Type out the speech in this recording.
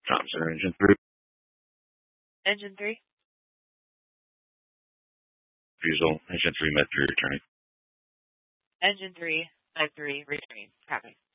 Thompson, Engine 3. Engine 3. Refusal. Engine 3, Med 3, returning. Engine 3, Med 3, returning. Copy.